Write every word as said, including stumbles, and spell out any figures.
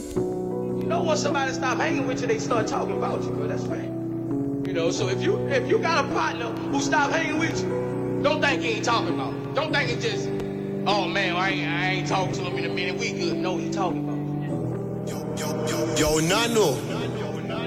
You know, once somebody stop hanging with you, they start talking about you, bro. That's right. You know, so if you if you got a partner who stop hanging with you, don't think he ain't talking about you. Don't think it's just, oh man, I ain't, I ain't talking to him in a minute. We good. No, he talking about you. Yo, yo, yo, yo, Nano.